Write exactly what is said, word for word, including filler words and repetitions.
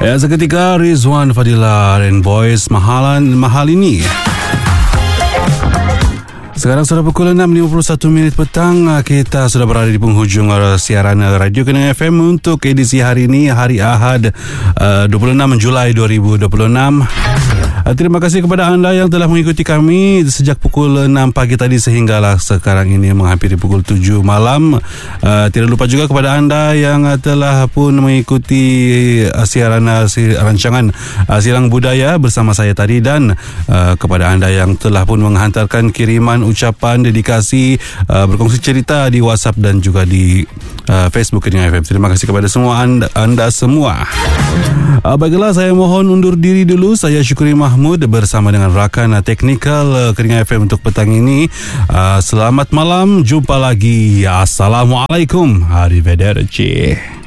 Ya, seketika Rizwan Fadila dan Boys Mahalan Mahal ini. Sekarang sudah pukul enam lima puluh satu minit petang. Kita sudah berada di penghujung siaran Radio Kenang F M untuk edisi hari ini, hari Ahad uh, dua puluh enam Julai dua ribu dua puluh enam. Uh, terima kasih kepada anda yang telah mengikuti kami sejak pukul enam pagi tadi sehinggalah sekarang ini menghampiri pukul tujuh malam. Uh, tidak lupa juga kepada anda yang telah pun mengikuti uh, siaran uh, si, rancangan uh, Silang Budaya bersama saya tadi, dan uh, kepada anda yang telah pun menghantarkan kiriman ucapan, dedikasi, uh, berkongsi cerita di WhatsApp dan juga di uh, Facebook Kenang F M. Terima kasih kepada semua anda, anda semua. Uh, baiklah, saya mohon undur diri dulu. Saya Syukuri Mahmud bersama dengan rakan uh, teknikal uh, Kenang F M untuk petang ini. Uh, selamat malam, jumpa lagi. Assalamualaikum. Arrivederci.